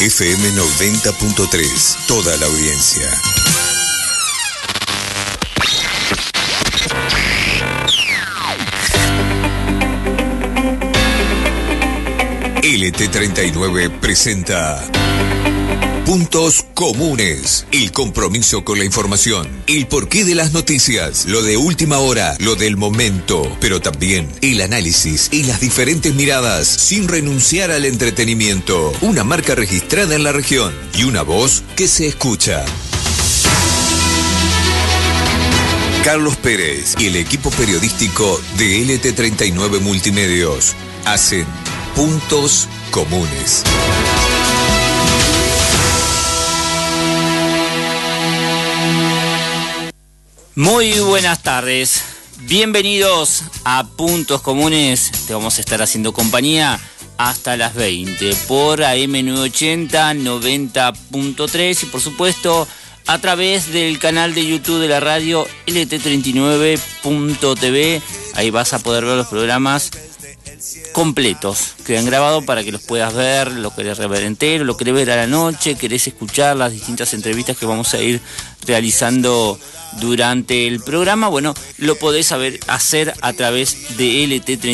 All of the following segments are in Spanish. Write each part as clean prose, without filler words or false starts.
FM 90.3, toda la audiencia. LT39 presenta Puntos Comunes, el compromiso con la información, el porqué de las noticias, lo de última hora, lo del momento, pero también el análisis y las diferentes miradas, sin renunciar al entretenimiento. Una marca registrada en la región y una voz que se escucha. Carlos Pérez y el equipo periodístico de LT39 Multimedios hacen Puntos Comunes. Muy buenas tardes, bienvenidos a Puntos Comunes. Te vamos a estar haciendo compañía hasta las 20 por AM980 90.3 y por supuesto a través del canal de YouTube de la radio LT39.tv. Ahí vas a poder ver los programas completos, quedan grabados para que los puedas ver, lo querés ver entero, lo querés ver a la noche, querés escuchar las distintas entrevistas que vamos a ir realizando durante el programa. Bueno, lo podés hacer a través de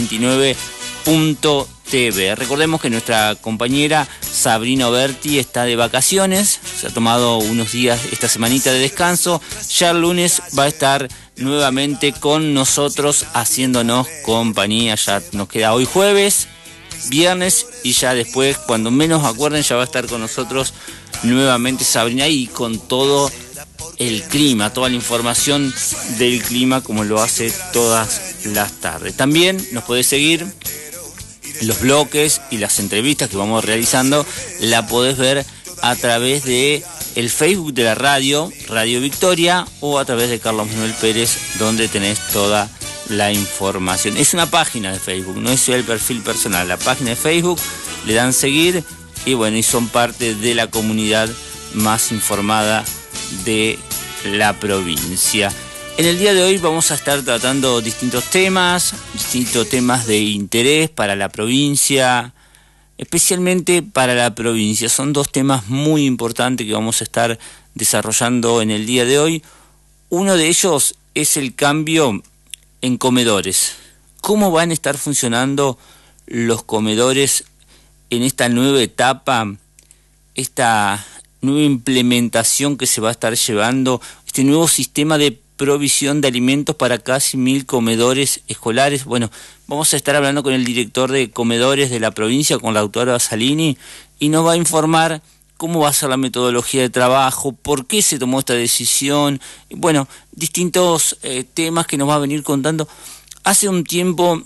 lt39.tv. Recordemos que nuestra compañera Sabrina Oberti está de vacaciones, se ha tomado unos días esta semanita de descanso. Ya el lunes va a estar nuevamente con nosotros haciéndonos compañía. Ya nos queda hoy jueves, viernes y ya después, cuando menos acuerden, ya va a estar con nosotros nuevamente Sabrina y con todo el clima, toda la información del clima como lo hace todas las tardes. También nos podés seguir los bloques y las entrevistas que vamos realizando, la podés ver a través de el Facebook de la radio, Radio Victoria, o a través de Carlos Manuel Pérez, donde tenés toda la información. Es una página de Facebook, no es el perfil personal, la página de Facebook, le dan seguir y bueno, y son parte de la comunidad más informada de la provincia. En el día de hoy vamos a estar tratando distintos temas de interés para la provincia, especialmente para la provincia. Son dos temas muy importantes que vamos a estar desarrollando en el día de hoy. Uno de ellos es el cambio en comedores. ¿Cómo van a estar funcionando los comedores en esta nueva etapa, esta nueva implementación que se va a estar llevando, este nuevo sistema de provisión de alimentos para casi 1000 comedores escolares? Bueno, vamos a estar hablando con el director de comedores de la provincia, con la doctora Salini, y nos va a informar cómo va a ser la metodología de trabajo, por qué se tomó esta decisión, bueno, distintos temas que nos va a venir contando. Hace un tiempo,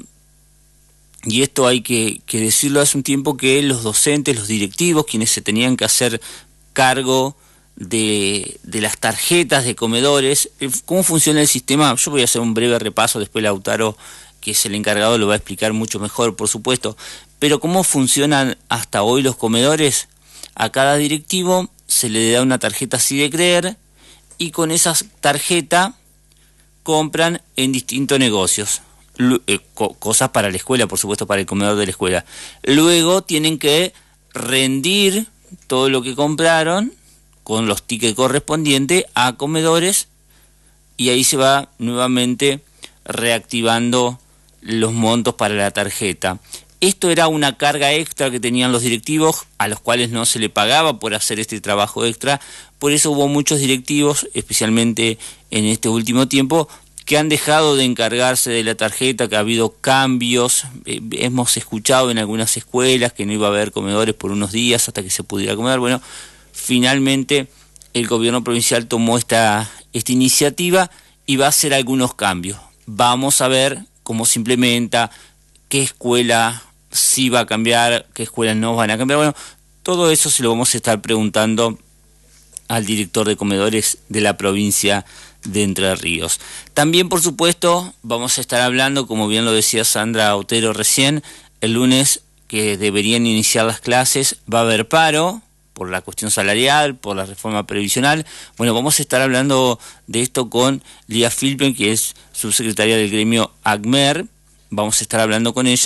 y esto hay que decirlo, hace un tiempo que los docentes, los directivos, quienes se tenían que hacer cargo de las tarjetas de comedores, cómo funciona el sistema. Yo voy a hacer un breve repaso, después Lautaro, que es el encargado, lo va a explicar mucho mejor, por supuesto, pero cómo funcionan hasta hoy los comedores. A cada directivo se le da una tarjeta así de creer y con esa tarjeta compran en distintos negocios, cosas para la escuela, por supuesto, para el comedor de la escuela. Luego tienen que rendir todo lo que compraron con los tickets correspondientes a comedores y ahí se va nuevamente reactivando los montos para la tarjeta. Esto era una carga extra que tenían los directivos, a los cuales no se le pagaba por hacer este trabajo extra. Por eso hubo muchos directivos, especialmente en este último tiempo, que han dejado de encargarse de la tarjeta, que ha habido cambios. Hemos escuchado en algunas escuelas que no iba a haber comedores por unos días hasta que se pudiera comer. Bueno, finalmente el gobierno provincial tomó esta iniciativa y va a hacer algunos cambios. Vamos a ver cómo se implementa, qué escuela sí va a cambiar, qué escuelas no van a cambiar. Bueno, todo eso se lo vamos a estar preguntando al director de comedores de la provincia de Entre Ríos. También, por supuesto, vamos a estar hablando, como bien lo decía Sandra Otero recién, el lunes que deberían iniciar las clases, va a haber paro por la cuestión salarial, por la reforma previsional. Bueno, vamos a estar hablando de esto con Lía Filpen, que es subsecretaria del gremio ACMER. Vamos a estar hablando con ella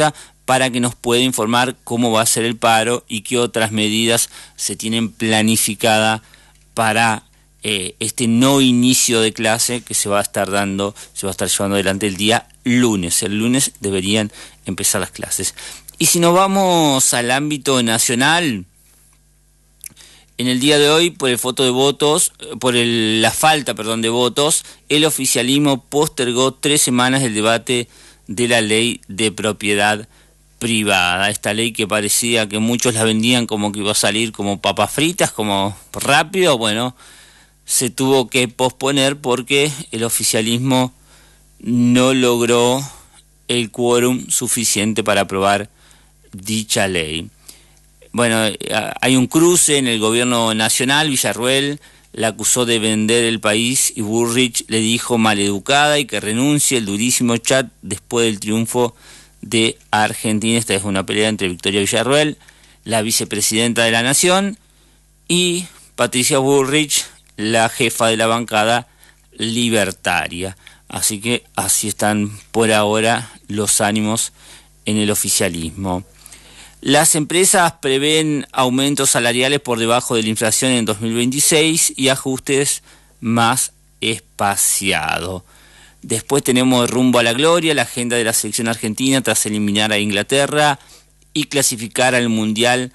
para que nos pueda informar cómo va a ser el paro y qué otras medidas se tienen planificada para este no inicio de clase que se va a estar llevando adelante el día lunes. El lunes deberían empezar las clases. Y si nos vamos al ámbito nacional, en el día de hoy, por la falta de votos, el oficialismo postergó 3 semanas el debate de la ley de propiedad privada. Esta ley que parecía que muchos la vendían como que iba a salir como papas fritas, como rápido, bueno, se tuvo que posponer porque el oficialismo no logró el quórum suficiente para aprobar dicha ley. Bueno, hay un cruce en el gobierno nacional. Villarruel la acusó de vender el país y Bullrich le dijo maleducada y que renuncie. El durísimo chat después del triunfo de Argentina. Esta es una pelea entre Victoria Villarruel, la vicepresidenta de la Nación, y Patricia Bullrich, la jefa de la bancada libertaria. Así que así están por ahora los ánimos en el oficialismo. Las empresas prevén aumentos salariales por debajo de la inflación en 2026 y ajustes más espaciados. Después tenemos rumbo a la gloria, la agenda de la selección argentina tras eliminar a Inglaterra y clasificar al Mundial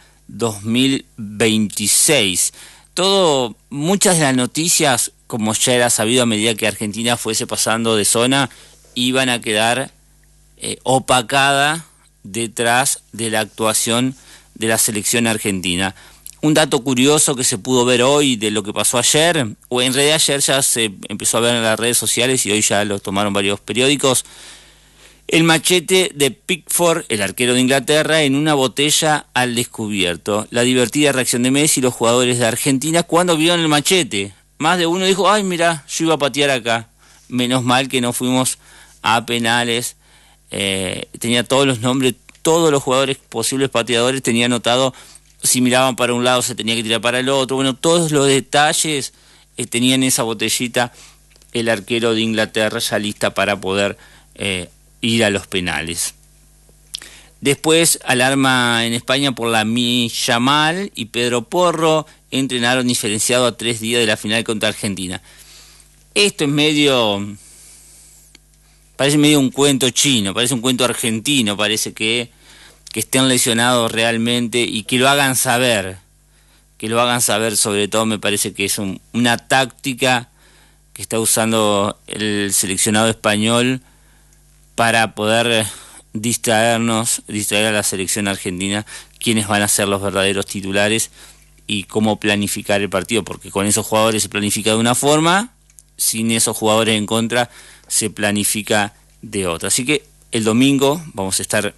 2026. Muchas de las noticias, como ya era sabido a medida que Argentina fuese pasando de zona, iban a quedar opacadas detrás de la actuación de la selección argentina. Un dato curioso que se pudo ver hoy de lo que pasó ayer, o en realidad ayer ya se empezó a ver en las redes sociales y hoy ya lo tomaron varios periódicos, el machete de Pickford, el arquero de Inglaterra, en una botella al descubierto. La divertida reacción de Messi y los jugadores de Argentina cuando vieron el machete. Más de uno dijo, ay mira, yo iba a patear acá. Menos mal que no fuimos a penales. Tenía todos los nombres, todos los jugadores posibles pateadores tenía anotado, si miraban para un lado se tenía que tirar para el otro. Bueno, todos los detalles tenían esa botellita el arquero de Inglaterra ya lista para poder ir a los penales. Después, alarma en España por Lamine Yamal y Pedro Porro, entrenaron diferenciado a 3 días de la final contra Argentina. Esto es parece medio un cuento chino, parece un cuento argentino, parece que estén lesionados realmente y que lo hagan saber, sobre todo me parece que es una táctica que está usando el seleccionado español para poder distraer a la selección argentina, quiénes van a ser los verdaderos titulares y cómo planificar el partido, porque con esos jugadores se planifica de una forma, sin esos jugadores en contra se planifica de otra. Así que el domingo vamos a estar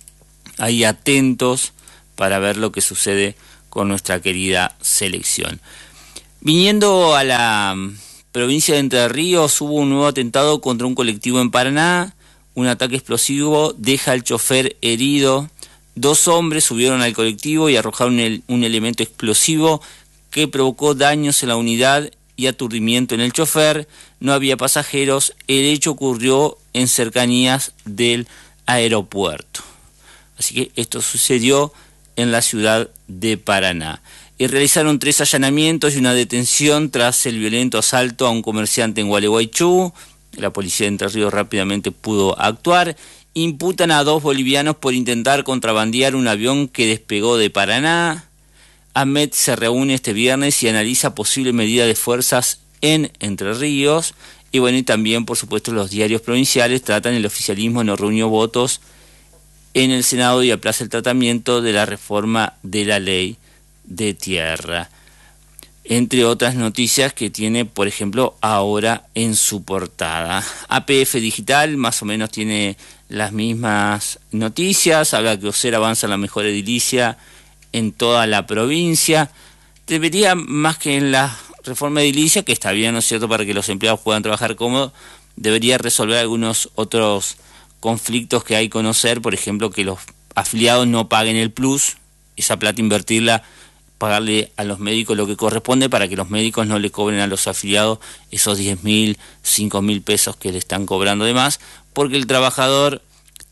ahí atentos para ver lo que sucede con nuestra querida selección. Viniendo a la provincia de Entre Ríos, hubo un nuevo atentado contra un colectivo en Paraná. Un ataque explosivo deja al chofer herido. 2 hombres subieron al colectivo y arrojaron un elemento explosivo que provocó daños en la unidad y aturdimiento en el chofer. No había pasajeros. El hecho ocurrió en cercanías del aeropuerto. Así que esto sucedió en la ciudad de Paraná. Y realizaron 3 allanamientos y una detención tras el violento asalto a un comerciante en Gualeguaychú. La policía de Entre Ríos rápidamente pudo actuar. Imputan a 2 bolivianos por intentar contrabandear un avión que despegó de Paraná. AMET se reúne este viernes y analiza posible medida de fuerzas en Entre Ríos. Y bueno, y también, por supuesto, los diarios provinciales tratan el oficialismo no reunió votos en el Senado y aplaza el tratamiento de la reforma de la ley de tierra. Entre otras noticias que tiene, por ejemplo, ahora en su portada. APF Digital más o menos tiene las mismas noticias. Habla que Osera avanza en la mejor edilicia en toda la provincia. Debería, más que en la reforma edilicia, que está bien, ¿no es cierto?, para que los empleados puedan trabajar cómodo, debería resolver algunos otros conflictos que hay que conocer, por ejemplo, que los afiliados no paguen el plus, esa plata invertirla, pagarle a los médicos lo que corresponde para que los médicos no le cobren a los afiliados esos 10.000, 5.000 pesos que le están cobrando de más, porque el trabajador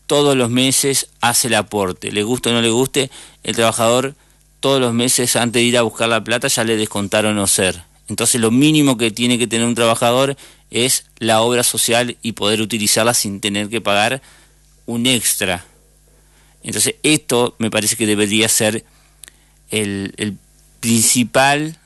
todos los meses hace el aporte. Le guste o no le guste, el trabajador todos los meses antes de ir a buscar la plata ya le descontaron no ser. Entonces lo mínimo que tiene que tener un trabajador es la obra social y poder utilizarla sin tener que pagar un extra. Entonces esto me parece que debería ser el principal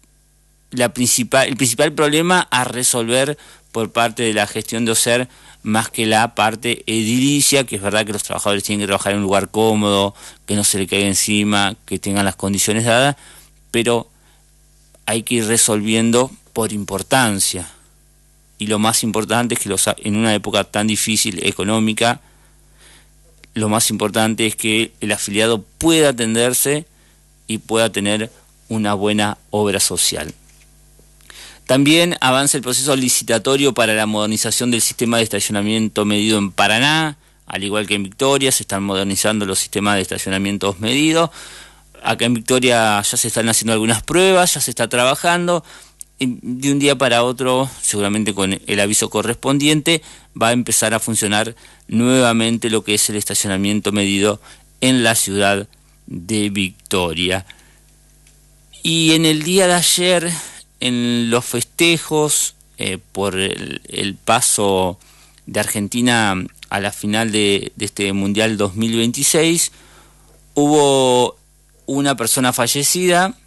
problema a resolver por parte de la gestión de OSER, más que la parte edilicia, que es verdad que los trabajadores tienen que trabajar en un lugar cómodo, que no se le caiga encima, que tengan las condiciones dadas, pero hay que ir resolviendo por importancia. Y lo más importante es que en una época tan difícil económica, lo más importante es que el afiliado pueda atenderse y pueda tener una buena obra social. También avanza el proceso licitatorio para la modernización del sistema de estacionamiento medido en Paraná, al igual que en Victoria, se están modernizando los sistemas de estacionamientos medidos. Acá en Victoria ya se están haciendo algunas pruebas, ya se está trabajando. De un día para otro, seguramente con el aviso correspondiente, va a empezar a funcionar nuevamente lo que es el estacionamiento medido en la ciudad de Victoria. Y en el día de ayer, en los festejos por el paso de Argentina a la final de este Mundial 2026, hubo una persona fallecida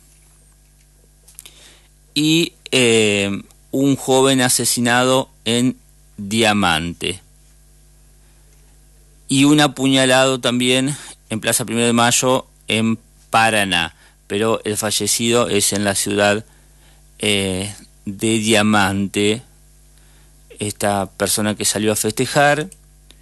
y un joven asesinado en Diamante, y un apuñalado también en Plaza 1 de Mayo en Paraná, pero el fallecido es en la ciudad de Diamante. Esta persona que salió a festejar,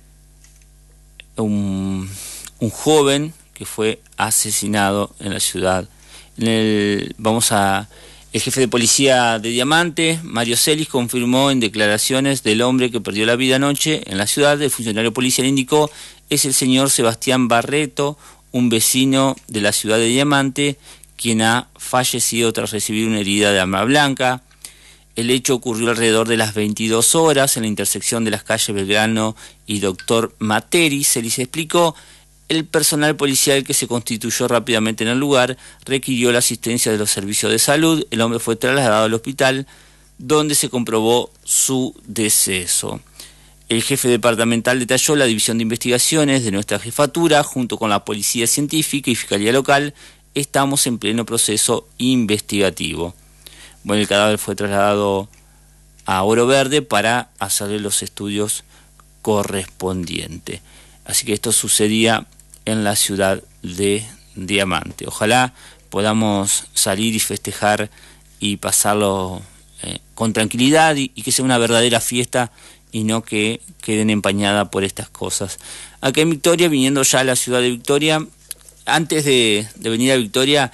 un joven que fue asesinado en la ciudad. El jefe de policía de Diamante, Mario Celis, confirmó en declaraciones del hombre que perdió la vida anoche en la ciudad. El funcionario policial indicó: es el señor Sebastián Barreto, un vecino de la ciudad de Diamante, quien ha fallecido tras recibir una herida de arma blanca. El hecho ocurrió alrededor de las 22 horas en la intersección de las calles Belgrano y Doctor Materi. Celis explicó: el personal policial que se constituyó rápidamente en el lugar requirió la asistencia de los servicios de salud. El hombre fue trasladado al hospital, donde se comprobó su deceso. El jefe departamental detalló: la división de investigaciones de nuestra jefatura, junto con la policía científica y fiscalía local, estamos en pleno proceso investigativo. Bueno, el cadáver fue trasladado a Oro Verde para hacerle los estudios correspondientes. Así que esto sucedía en la ciudad de Diamante. Ojalá podamos salir y festejar y pasarlo con tranquilidad y que sea una verdadera fiesta y no que queden empañadas por estas cosas. Acá en Victoria, viniendo ya a la ciudad de Victoria, antes de venir a Victoria,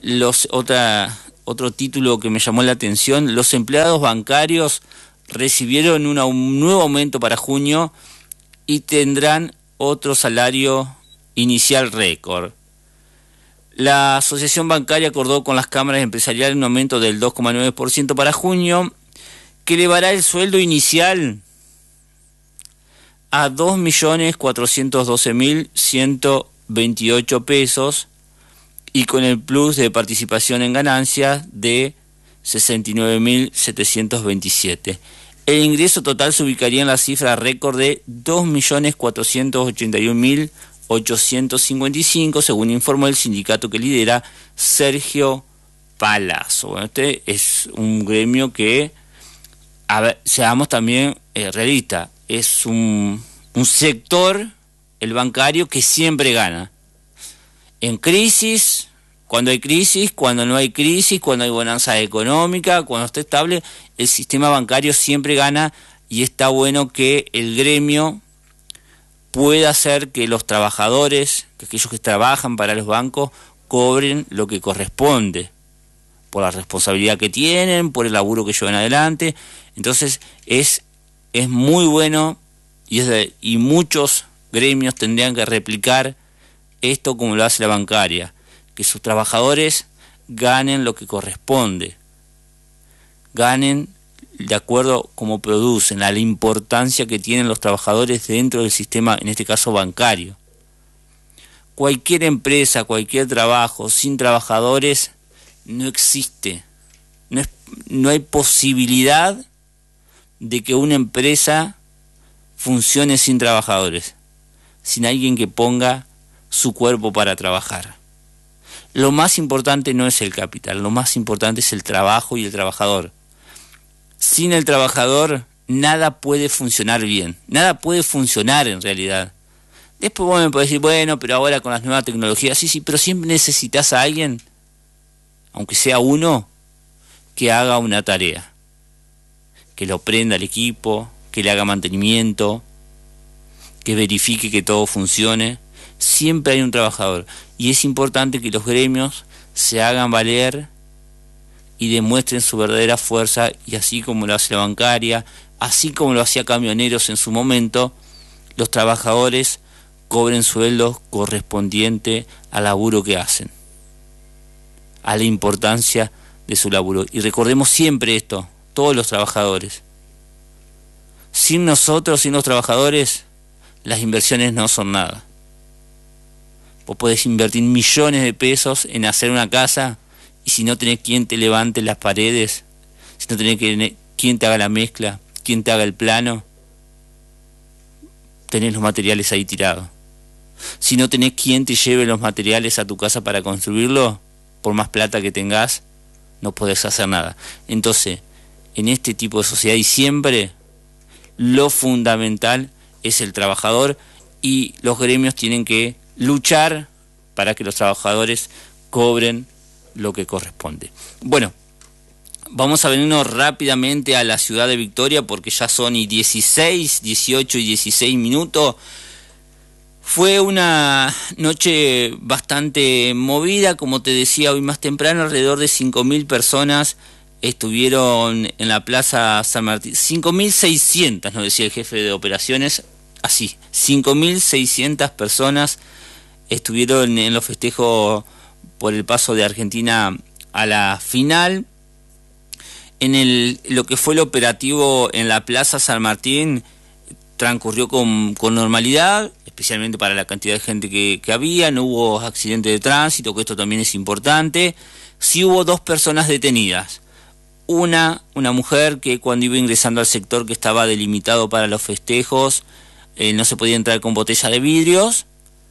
otro título que me llamó la atención: los empleados bancarios recibieron un nuevo aumento para junio y tendrán otro salario inicial récord. La Asociación Bancaria acordó con las cámaras empresariales un aumento del 2,9% para junio, que elevará el sueldo inicial a 2.412.128 pesos, y con el plus de participación en ganancias de 69.727. El ingreso total se ubicaría en la cifra récord de 2.481.855, según informó el sindicato que lidera Sergio Palazzo. Bueno, este es un gremio que, seamos también realistas, es un sector, el bancario, que siempre gana. En crisis, cuando hay crisis, cuando no hay crisis, cuando hay bonanza económica, cuando está estable, el sistema bancario siempre gana, y está bueno que el gremio pueda hacer que los trabajadores, que aquellos que trabajan para los bancos, cobren lo que corresponde, por la responsabilidad que tienen, por el laburo que llevan adelante. Entonces es muy bueno, y muchos gremios tendrían que replicar esto como lo hace la bancaria, que sus trabajadores ganen lo que corresponde, ganen de acuerdo a cómo producen, a la importancia que tienen los trabajadores dentro del sistema, en este caso bancario. Cualquier empresa, cualquier trabajo sin trabajadores no existe. No hay posibilidad de que una empresa funcione sin trabajadores, sin alguien que ponga su cuerpo para trabajar. Lo más importante no es el capital, lo más importante es el trabajo y el trabajador. Sin el trabajador nada puede funcionar bien, nada puede funcionar en realidad. Después vos me podés decir, bueno, pero ahora con las nuevas tecnologías, sí, pero siempre necesitas a alguien, aunque sea uno, que haga una tarea, que lo prenda al equipo, que le haga mantenimiento, que verifique que todo funcione. Siempre hay un trabajador, y es importante que los gremios se hagan valer y demuestren su verdadera fuerza, y así como lo hace la bancaria, así como lo hacía Camioneros en su momento, los trabajadores cobren sueldos correspondientes al laburo que hacen, a la importancia de su laburo. Y recordemos siempre esto, todos los trabajadores. Sin nosotros, sin los trabajadores, las inversiones no son nada. Vos podés invertir millones de pesos en hacer una casa, y si no tenés quien te levante las paredes, si no tenés quien te haga la mezcla, quien te haga el plano, tenés los materiales ahí tirados. Si no tenés quien te lleve los materiales a tu casa para construirlo, por más plata que tengas, no podés hacer nada. Entonces, en este tipo de sociedad, y siempre, lo fundamental es el trabajador, y los gremios tienen que luchar para que los trabajadores cobren lo que corresponde. Bueno, vamos a venirnos rápidamente a la ciudad de Victoria, porque ya son 18 y 16 minutos. Fue una noche bastante movida, como te decía hoy más temprano, alrededor de 5.000 personas estuvieron en la Plaza San Martín. 5.600, nos decía el jefe de operaciones, así, 5.600 personas estuvieron en los festejos por el paso de Argentina a la final. En lo que fue el operativo en la Plaza San Martín transcurrió con normalidad, especialmente para la cantidad de gente que había. No hubo accidentes de tránsito, que esto también es importante. Sí hubo 2 personas detenidas. Una mujer que cuando iba ingresando al sector que estaba delimitado para los festejos, no se podía entrar con botella de vidrios.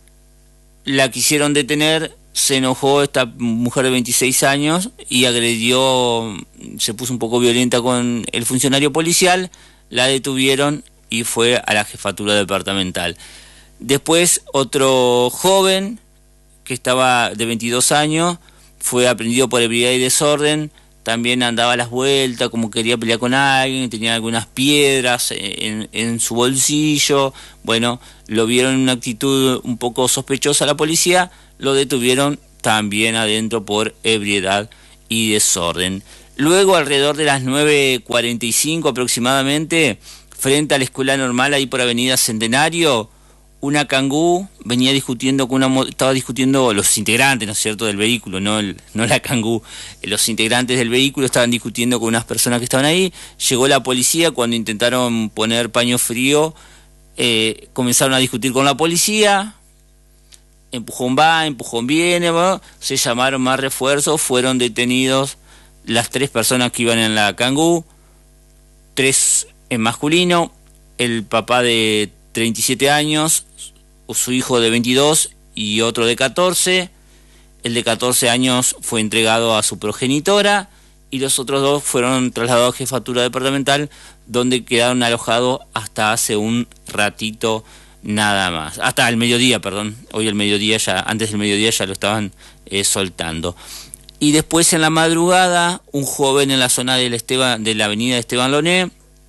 La quisieron detener, se enojó esta mujer de 26 años y agredió, se puso un poco violenta con el funcionario policial, la detuvieron y fue a la jefatura departamental. Después otro joven que estaba de 22 años fue aprendido por ebriedad y desorden, también andaba a las vueltas, como quería pelear con alguien, tenía algunas piedras en su bolsillo. Bueno, lo vieron en una actitud un poco sospechosa la policía, lo detuvieron también adentro por ebriedad y desorden. Luego, alrededor de las 9:45 aproximadamente, frente a la escuela normal, ahí por Avenida Centenario, una cangú venía discutiendo estaba discutiendo los integrantes, ¿no es cierto?, del vehículo, no la cangú. Los integrantes del vehículo estaban discutiendo con unas personas que estaban ahí. Llegó la policía, cuando intentaron poner paño frío, comenzaron a discutir con la policía. Empujón va, empujón viene, se llamaron más refuerzos, fueron detenidos las 3 personas que iban en la cangú, 3 en masculino, el papá de 37 años, su hijo de 22 y otro de 14. El de 14 años fue entregado a su progenitora y los otros 2 fueron trasladados a jefatura departamental, donde quedaron alojados hasta hace un ratito nada más. Hasta el mediodía, perdón. Hoy el mediodía antes del mediodía ya lo estaban soltando. Y después en la madrugada, un joven en la zona de la avenida Esteban Loné,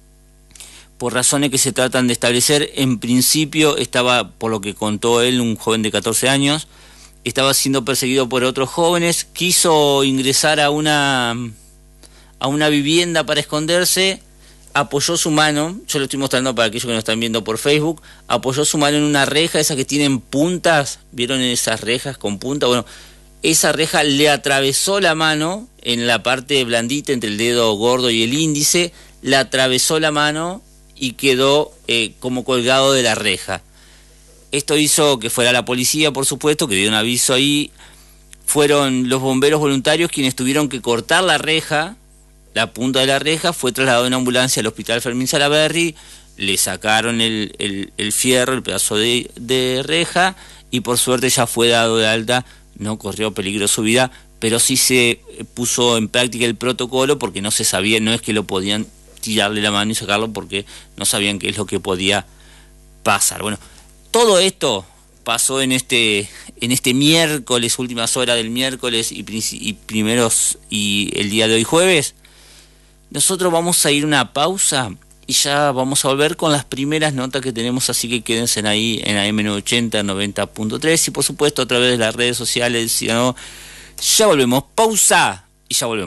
por razones que se tratan de establecer, en principio estaba, por lo que contó él, un joven de 14 años, estaba siendo perseguido por otros jóvenes, quiso ingresar a una vivienda para esconderse, apoyó su mano, yo lo estoy mostrando para aquellos que nos están viendo por Facebook, apoyó su mano en una reja, esas que tienen puntas, ¿vieron esas rejas con punta? Bueno, esa reja le atravesó la mano en la parte blandita entre el dedo gordo y el índice, le atravesó la mano y quedó como colgado de la reja. Esto hizo que fuera la policía, por supuesto, que dio un aviso ahí. Fueron los bomberos voluntarios quienes tuvieron que cortar la reja, la punta de la reja. Fue trasladado en ambulancia al hospital Fermín Salaberry, le sacaron el fierro, el pedazo de reja, y por suerte ya fue dado de alta, no corrió peligro su vida, pero sí se puso en práctica el protocolo porque no se sabía, no es que lo podían tirarle la mano y sacarlo porque no sabían qué es lo que podía pasar. Bueno, todo esto pasó en este miércoles, últimas horas del miércoles y el día de hoy jueves. Nosotros vamos a ir a una pausa y ya vamos a volver con las primeras notas que tenemos, así que quédense ahí en AM980, 90.3 y por supuesto a través de las redes sociales. Si no, ya volvemos. Pausa y ya volvemos.